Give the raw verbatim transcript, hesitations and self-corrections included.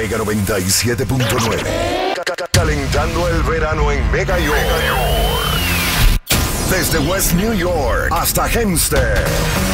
Mega noventa y siete punto nueve. Calentando el verano en Mega York. Desde West New York hasta Hempstead.